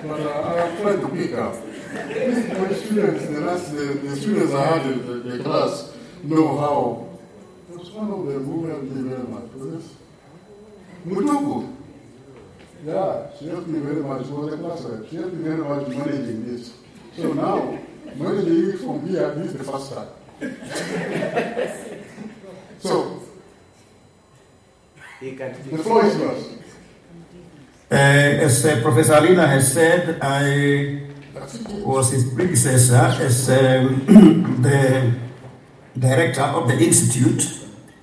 but I have tried to pick up. My students, the students I had in the class know how. There was one of them who helped me very much. Mutuku. Yeah, she helped me very much. She was a class rep. She helped me very much managing this. So now, managing it from here, this is the first time. So, the floor is yours. As Professor Alina has said, I was his predecessor as the director of the Institute.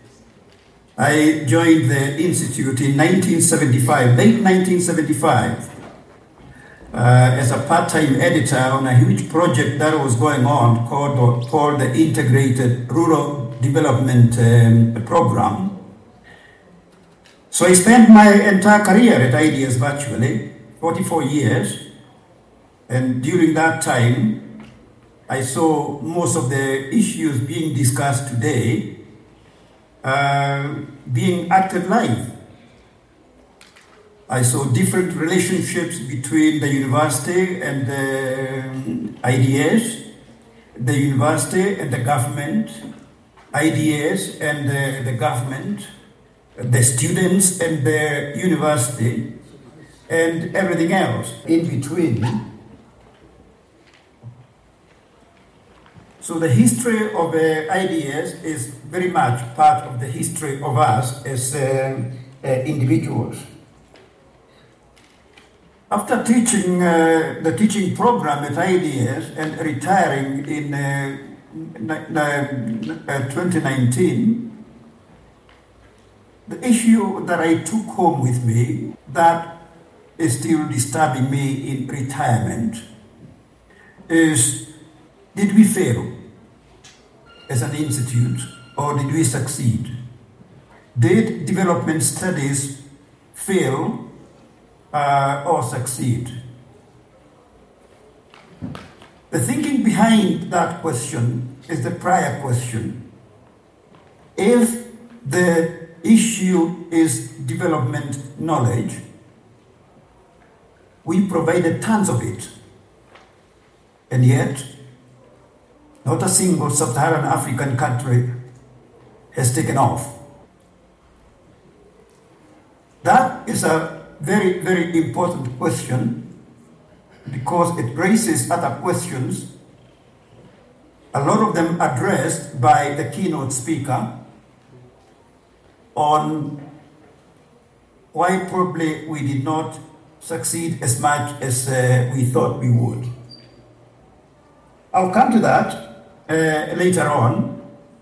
I joined the Institute in 1975, late 1975, as a part-time editor on a huge project that was going on called the Integrated Rural Development Program. So I spent my entire career at IDS virtually, 44 years, and during that time, I saw most of the issues being discussed today being acted live. I saw different relationships between the university and the IDS, the university and the government, IDS and the government, the students and the university, and everything else in between. So the history of IDS is very much part of the history of us as individuals. After teaching the teaching program at IDS and retiring in 2019, the issue that I took home with me that is still disturbing me in retirement is, did we fail as an institute or did we succeed? Did development studies fail or succeed? The thinking behind that question is the prior question. If the issue is development knowledge, we provided tons of it, and yet not a single sub-Saharan African country has taken off. That is a very, very important question because it raises other questions, a lot of them addressed by the keynote speaker on why probably we did not succeed as much as we thought we would. I'll come to that later on,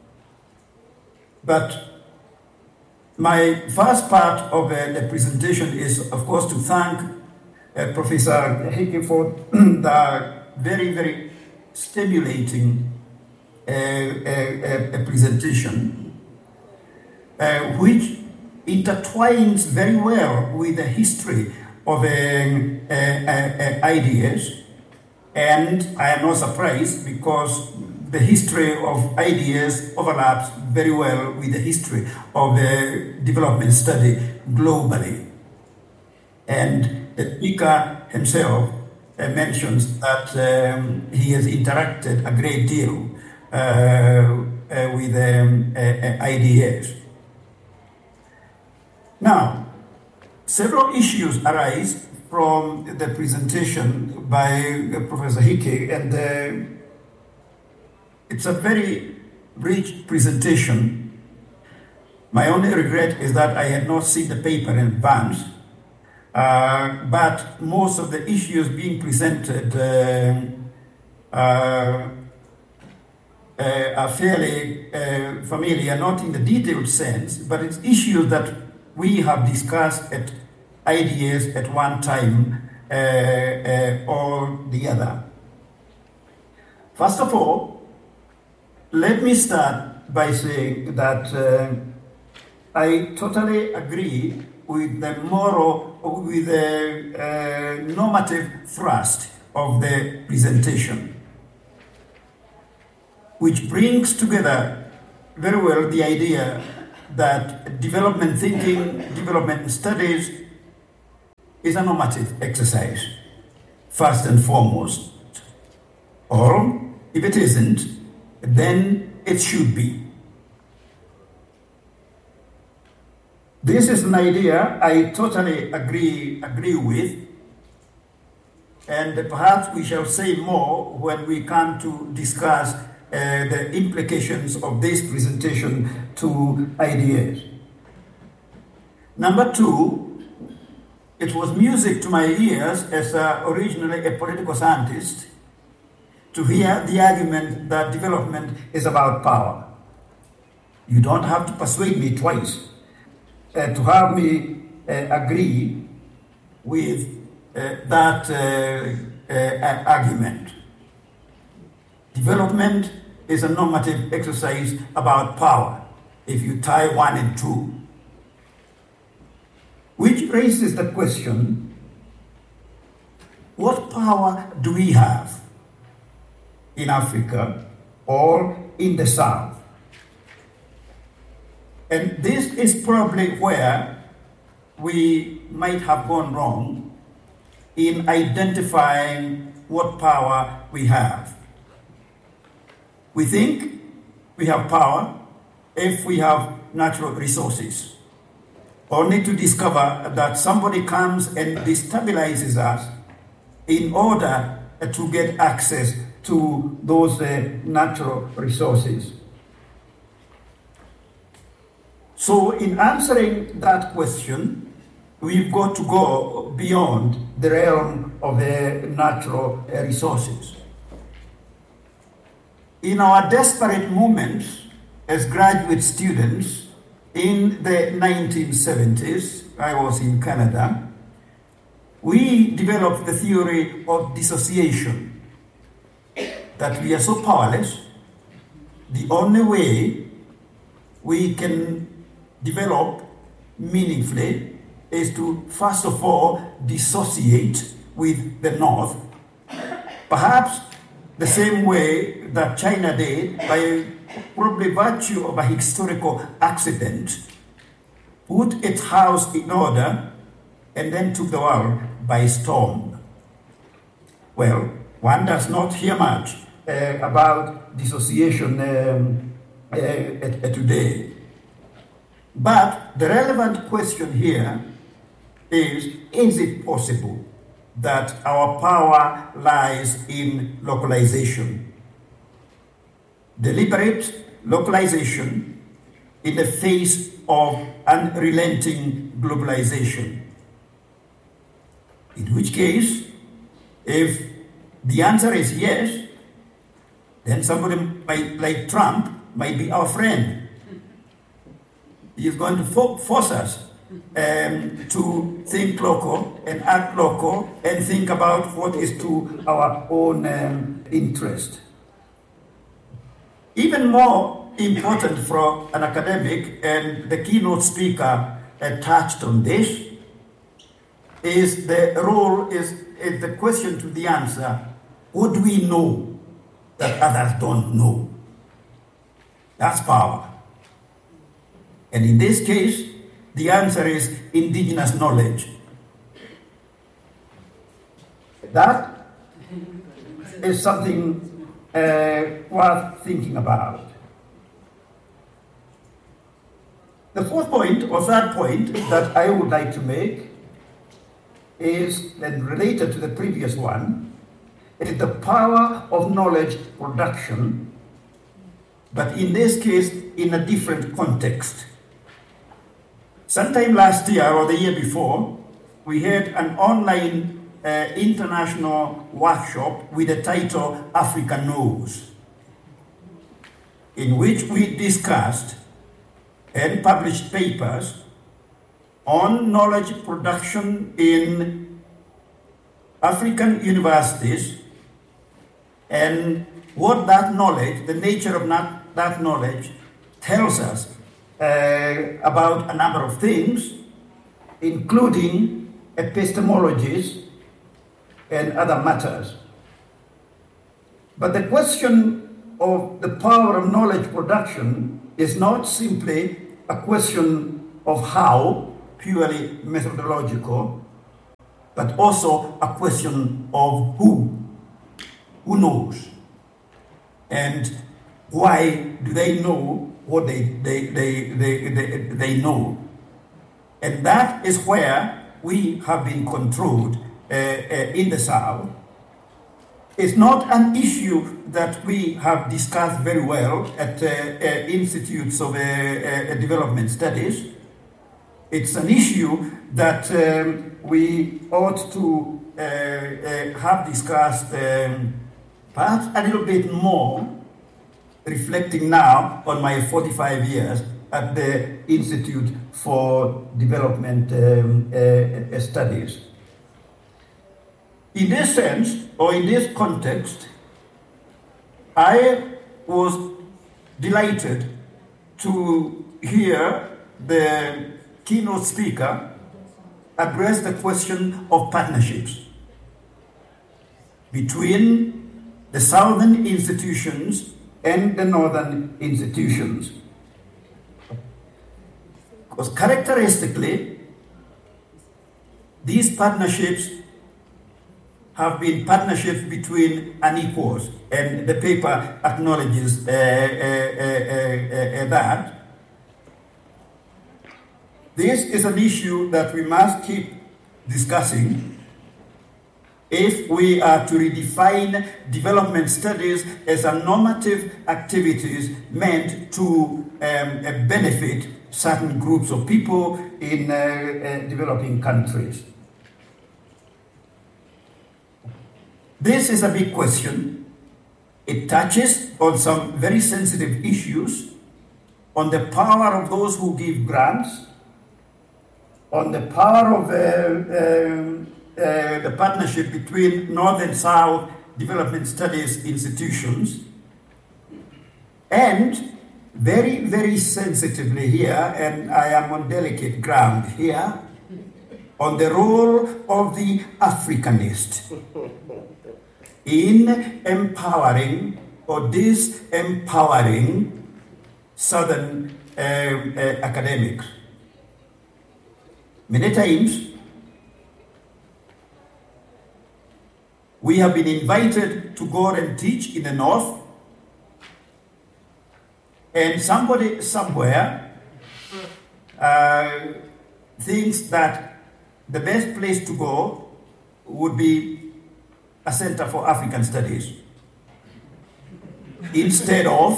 but my first part of the presentation is, of course, to thank Professor Hickey for the very, very stimulating presentation, which intertwines very well with the history of IDS, and I am not surprised because the history of IDS overlaps very well with the history of development study globally. And the speaker himself mentions that he has interacted a great deal with IDS. Now, several issues arise from the presentation by Professor Hickey, and it's a very rich presentation. My only regret is that I had not seen the paper in advance, but most of the issues being presented are fairly familiar, not in the detailed sense, but it's issues that we have discussed at IDS at one time or the other. First of all, let me start by saying that I totally agree with the normative thrust of the presentation, which brings together very well the idea that development thinking, development studies is a normative exercise. first and foremost. Or, if it isn't, then it should be. This is an idea I totally agree with, and perhaps we shall say more when we come to discuss the implications of this presentation to ideas. Number two, it was music to my ears as originally a political scientist to hear the argument that development is about power. You don't have to persuade me twice to have me agree with that argument. Development is a normative exercise about power, if you tie 1 and 2. Which raises the question, what power do we have in Africa or in the South? And this is probably where we might have gone wrong in identifying what power we have. We think we have power if we have natural resources, only to discover that somebody comes and destabilizes us in order to get access to those natural resources. So in answering that question, we've got to go beyond the realm of the natural resources. In our desperate moments as graduate students in the 1970s, I was in Canada, we developed the theory of dissociation, that we are so powerless, the only way we can develop meaningfully is to, first of all, dissociate with the North, perhaps the same way that China did, by probably virtue of a historical accident, put its house in order and then took the world by storm. Well, one does not hear much about dissociation today. But the relevant question here is it possible that our power lies in localization? Deliberate localization in the face of unrelenting globalization. In which case, if the answer is yes, then somebody like Trump might be our friend. He is going to force us to think local and act local and think about what is to our own interest. Even more important for an academic, and the keynote speaker touched on this, is the question to the answer, what do we know that others don't know? That's power. And in this case, the answer is indigenous knowledge. That is something worth thinking about. The fourth point, or third point, that I would like to make is, and related to the previous one, is the power of knowledge production, but in this case, in a different context. Sometime last year or the year before, we had an online international workshop with the title Africa Knows, in which we discussed and published papers on knowledge production in African universities and what that knowledge, the nature of that knowledge, tells us about a number of things, including epistemologies and other matters. But the question of the power of knowledge production is not simply a question of how, purely methodological, but also a question of who knows, and why do they know what they know. And that is where we have been controlled in the South. It's not an issue that we have discussed very well at institutes of development studies. It's an issue that we ought to have discussed perhaps a little bit more, reflecting now on my 45 years at the Institute for Development Studies. In this sense, or in this context, I was delighted to hear the keynote speaker address the question of partnerships between the southern institutions and the northern institutions. Because characteristically, these partnerships have been partnerships between unequals, and the paper acknowledges that. This is an issue that we must keep discussing if we are to redefine development studies as a normative activities meant to benefit certain groups of people in developing countries. This is a big question. It touches on some very sensitive issues, on the power of those who give grants, on the power of the partnership between North and South development studies institutions, and very, very sensitively here, and I am on delicate ground here, on the role of the Africanist in empowering or disempowering Southern academics. Many times, we have been invited to go and teach in the North, and somebody somewhere thinks that the best place to go would be a Center for African Studies instead of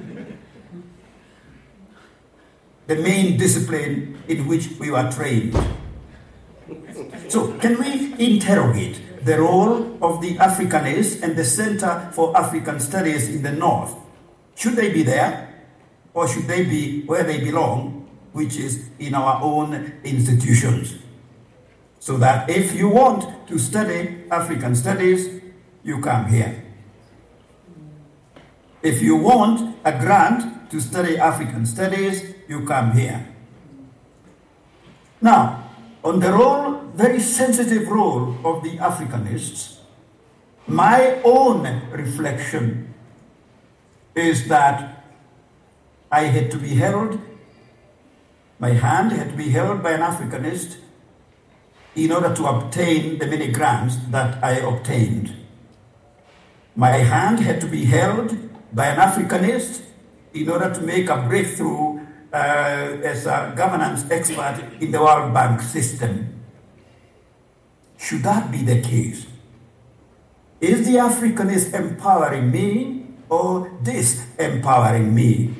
the main discipline in which we were trained. So, can we interrogate the role of the Africanists and the Center for African Studies in the North? Should they be there, or should they be where they belong, which is in our own institutions? So that if you want to study African studies, you come here. If you want a grant to study African studies, you come here. Now, on the role, very sensitive role of the Africanists, my own reflection is that I had to be held, my hand had to be held by an Africanist in order to obtain the many grants that I obtained. My hand had to be held by an Africanist in order to make a breakthrough as a governance expert in the World Bank system. Should that be the case? Is the Africanist empowering me or disempowering me?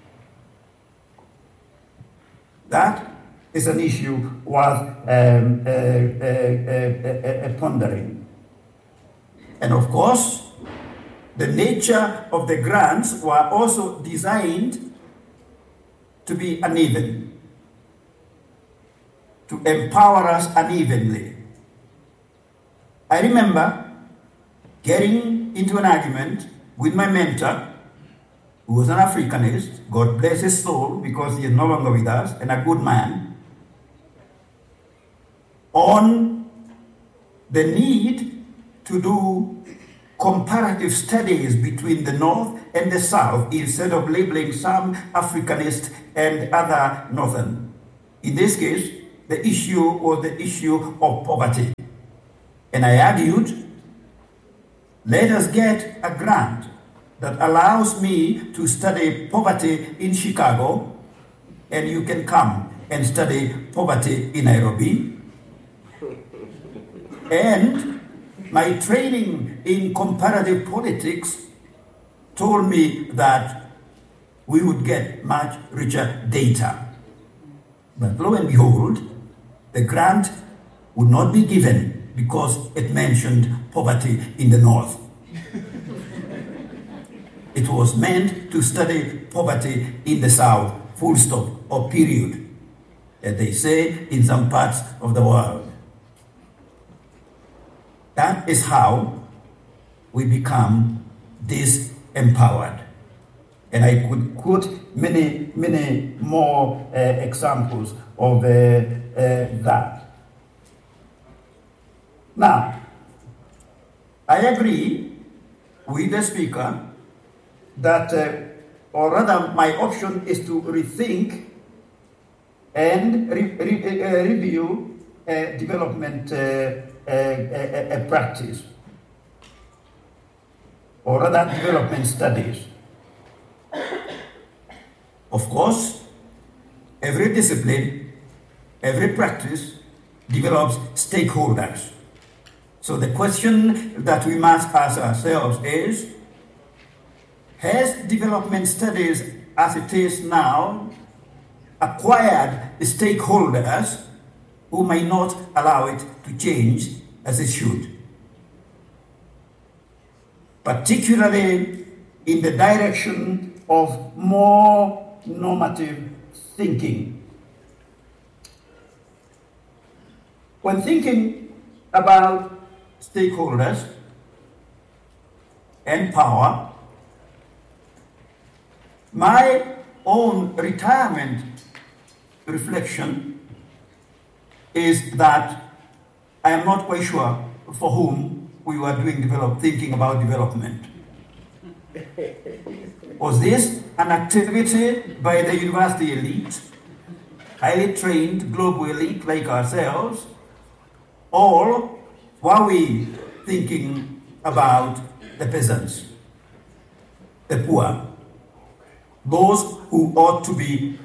That is an issue worth pondering. And of course, the nature of the grants were also designed to be uneven, to empower us unevenly. I remember getting into an argument with my mentor, who was an Africanist, God bless his soul, because he is no longer with us, and a good man, on the need to do comparative studies between the North and the South instead of labeling some Africanist and other Northern. In this case, the issue was the issue of poverty. And I argued, let us get a grant that allows me to study poverty in Chicago, and you can come and study poverty in Nairobi. And my training in comparative politics told me that we would get much richer data. But lo and behold, the grant would not be given because it mentioned poverty in the North. It was meant to study poverty in the South, full stop, or period, as they say in some parts of the world. That is how we become disempowered. And I could quote many, many more examples of that. Now, I agree with the speaker that, or rather my option is to rethink and review development practice, or rather development studies. Of course, every discipline, every practice develops stakeholders. So the question that we must ask ourselves is, has development studies as it is now acquired stakeholders who may not allow it to change as it should? Particularly in the direction of more normative thinking. When thinking about stakeholders and power, my own retirement reflection is that I am not quite sure for whom we were thinking about development. Was this an activity by the university elite, highly trained global elite like ourselves, or were we thinking about the peasants, the poor, those who ought to be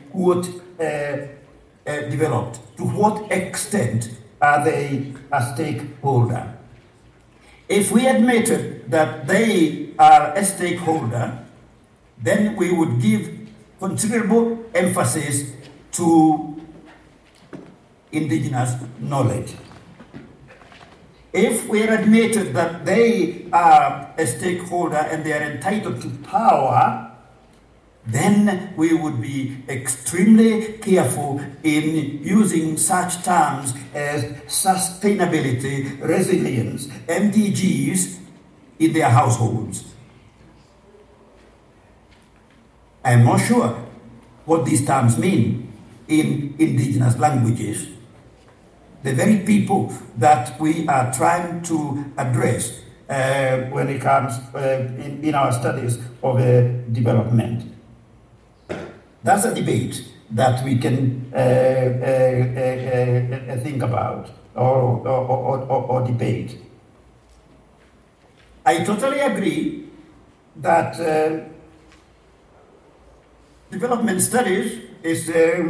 developed? To what extent are they a stakeholder? If we admitted that they are a stakeholder, then we would give considerable emphasis to indigenous knowledge. If we admitted that they are a stakeholder and they are entitled to power, then we would be extremely careful in using such terms as sustainability, resilience, MDGs in their households. I am not sure what these terms mean in indigenous languages. The very people that we are trying to address when it comes in our studies of development. That's a debate that we can think about or debate. I totally agree that development studies is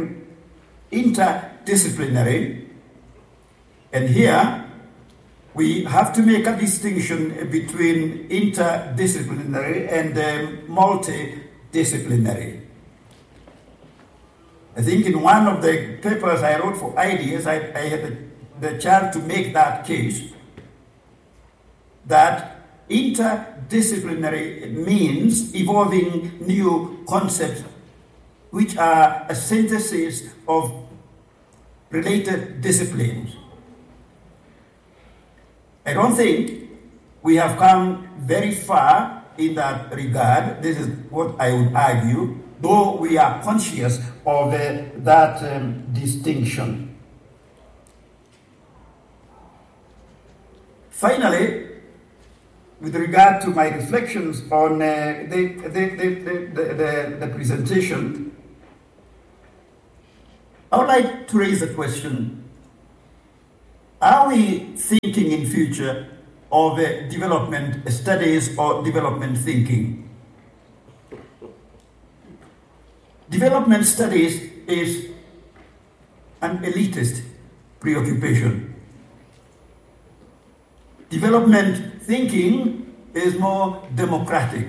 interdisciplinary, and here we have to make a distinction between interdisciplinary and multidisciplinary. I think in one of the papers I wrote for Ideas, I had the chance to make that case that interdisciplinary means evolving new concepts which are a synthesis of related disciplines. I don't think we have come very far in that regard. This is what I would argue, though we are conscious of that distinction. Finally, with regard to my reflections on the presentation, I would like to raise a question. Are we thinking in future of development studies or development thinking? Development studies is an elitist preoccupation. Development thinking is more democratic.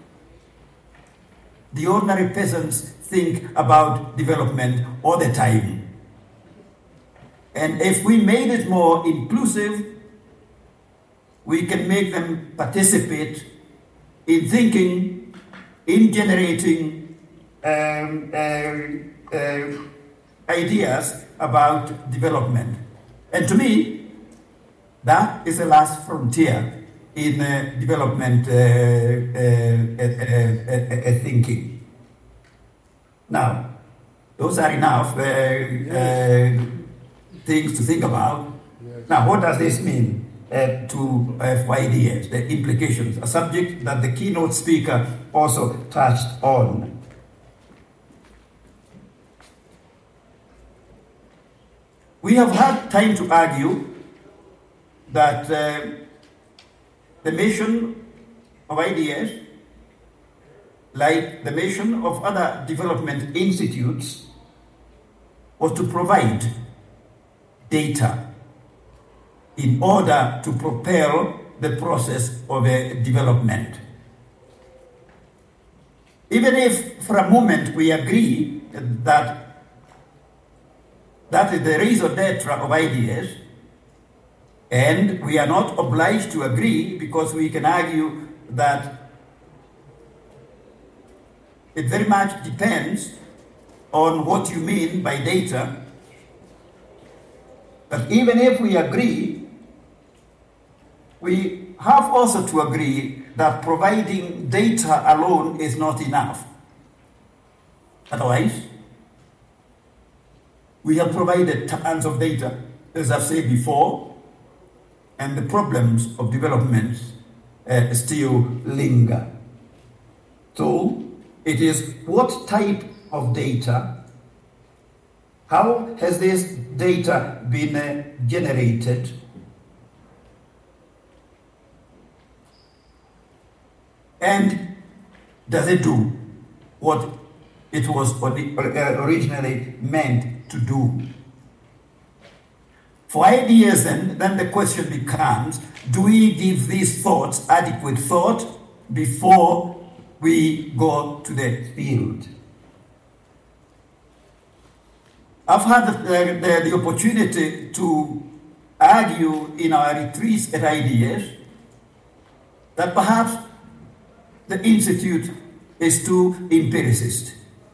The ordinary peasants think about development all the time. And if we made it more inclusive, we can make them participate in thinking, in generating ideas about development. And to me, that is the last frontier in development thinking. Now, those are enough things to think about. Now, what does this mean for ideas, the implications, a subject that the keynote speaker also touched on? We have had time to argue that the mission of ideas, like the mission of other development institutes, was to provide data in order to propel the process of development. Even if for a moment we agree that that is the raison d'etre of ideas, and we are not obliged to agree because we can argue that it very much depends on what you mean by data. But even if we agree, we have also to agree that providing data alone is not enough. Otherwise, we have provided tons of data, as I've said before, and the problems of development still linger. So it is what type of data, how has this data been generated, and does it do what it was originally meant to do? For ideas, then the question becomes, do we give these thoughts adequate thought before we go to the field? I've had the opportunity to argue in our retreats at Ideas that perhaps the Institute is too empiricist.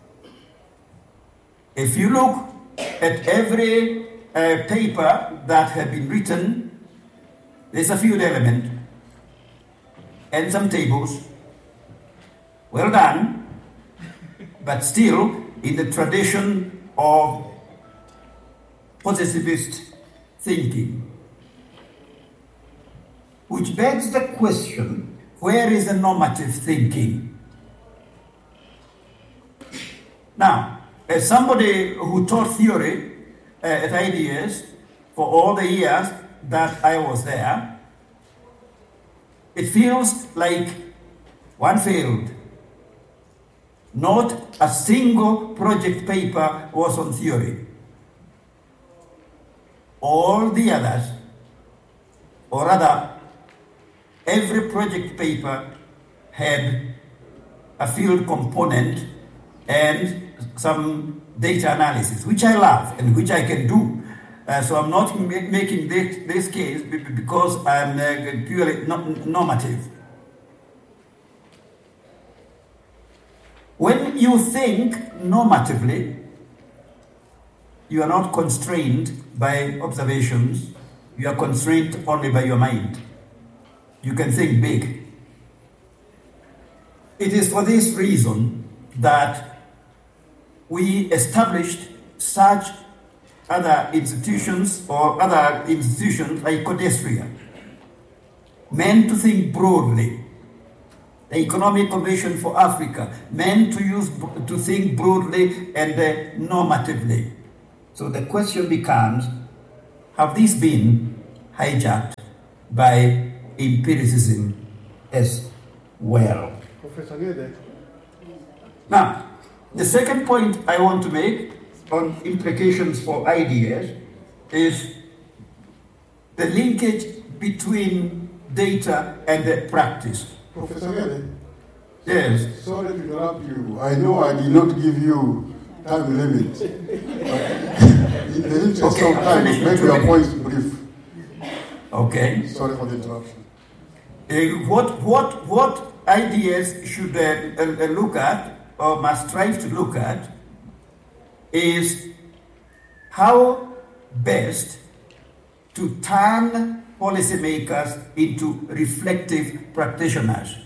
If you look at every paper that has been written, there's a field element and some tables. Well done, but still in the tradition of positivist thinking, which begs the question, where is the normative thinking? Now, as somebody who taught theory at Ideas for all the years that I was there, it feels like one failed. Not a single project paper was on theory. All the others, or rather, every project paper had a field component and some data analysis, which I love and which I can do. So I'm not making this case because I'm purely normative. When you think normatively, you are not constrained by observations, you are constrained only by your mind. You can think big. It is for this reason that we established such other institutions or other institutions like Codestria, meant to think broadly. The Economic Commission for Africa, meant to think broadly and normatively. So the question becomes, have these been hijacked by empiricism as well? Professor Gede. Now, the second point I want to make on implications for ideas is the linkage between data and the practice. Professor Gede. Yes. Sorry to interrupt you. I know I did not give you time limit. In the interest of time, make your points brief. Okay. Sorry for the interruption. What ideas should look at, or must strive to look at, is how best to turn policymakers into reflective practitioners.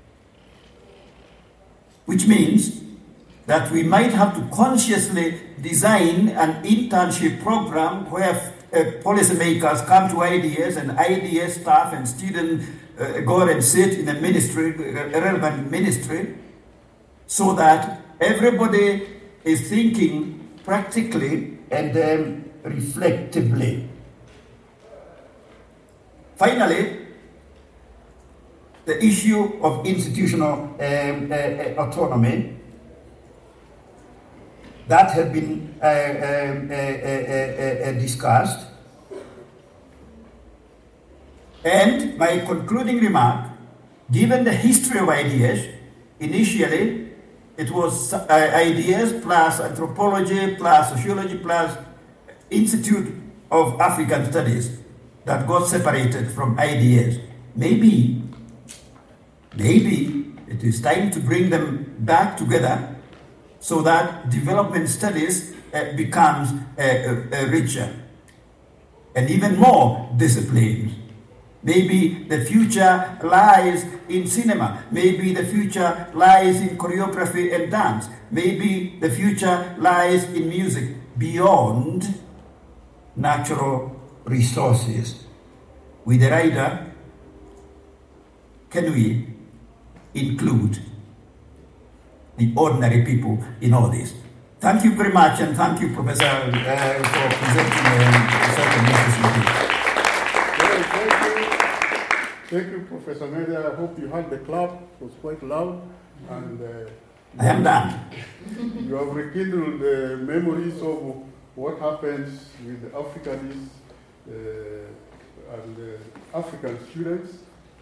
Which means that we might have to consciously design an internship program where policymakers come to IDS and IDS staff and students go and sit in a ministry, a relevant ministry, so that everybody is thinking practically and then reflectively. Finally, the issue of institutional autonomy that had been discussed. And my concluding remark, given the history of ideas, initially it was ideas plus anthropology plus sociology plus Institute of African Studies that got separated from ideas. Maybe it is time to bring them back together so that development studies becomes richer and even more disciplined. Maybe the future lies in cinema. Maybe the future lies in choreography and dance. Maybe the future lies in music beyond natural resources. With the rider, can we include the ordinary people in all this? Thank you very much, and thank you, Professor, for presenting such an interesting piece. Thank you, Professor Media. I hope you heard the clap. It was quite loud. And I am done. You have rekindled the memories of what happens with the Africanists and African students,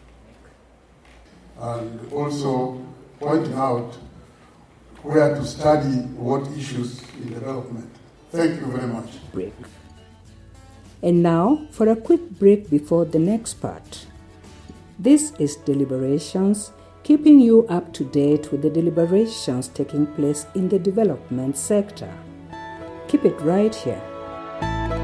and also pointing out where to study what issues in development. Thank you very much. Break. And now for a quick break before the next part. This is Deliberations, keeping you up to date with the deliberations taking place in the development sector. Keep it right here.